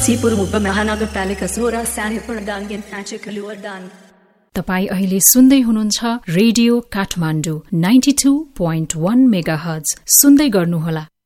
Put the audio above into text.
Sipur महानगरपालिका 16 साने प्रदान दान। तपाई अहिले सुन्दै हुनुहुन्छ रेडियो काठमाडौँ 92.1 मेगाहर्ज। सुन्दै गर्नुहोला